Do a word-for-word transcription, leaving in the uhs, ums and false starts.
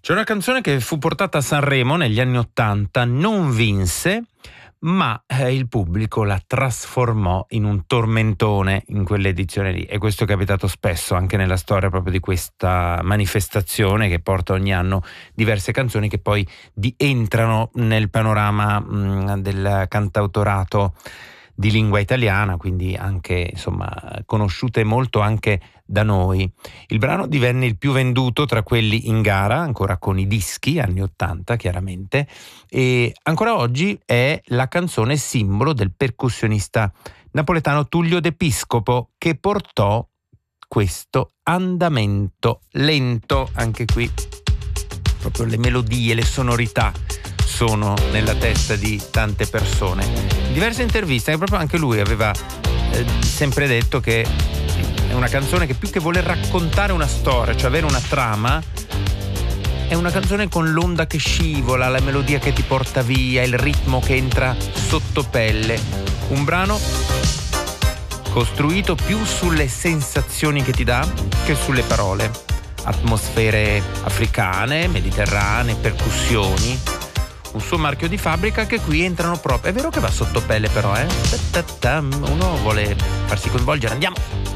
C'è una canzone che fu portata a Sanremo negli anni Ottanta, non vinse, ma eh, il pubblico la trasformò in un tormentone in quell'edizione lì, e questo è capitato spesso anche nella storia proprio di questa manifestazione che porta ogni anno diverse canzoni che poi di, entrano nel panorama mh, del cantautorato di lingua italiana, quindi anche insomma conosciute molto anche da noi. Il brano divenne il più venduto tra quelli in gara, ancora con i dischi, anni ottanta chiaramente, e ancora oggi è la canzone simbolo del percussionista napoletano Tullio De Piscopo, che portò questo andamento lento. Anche qui proprio le melodie, le sonorità sono nella testa di tante persone. In diverse interviste proprio anche lui aveva eh, sempre detto che è una canzone che, più che voler raccontare una storia, cioè avere una trama, è una canzone con l'onda che scivola, la melodia che ti porta via, il ritmo che entra sotto pelle. Un brano costruito più sulle sensazioni che ti dà che sulle parole. Atmosfere africane, mediterranee, percussioni, un suo marchio di fabbrica che qui entrano proprio. È vero che va sotto pelle però, eh? Uno vuole farsi coinvolgere, andiamo!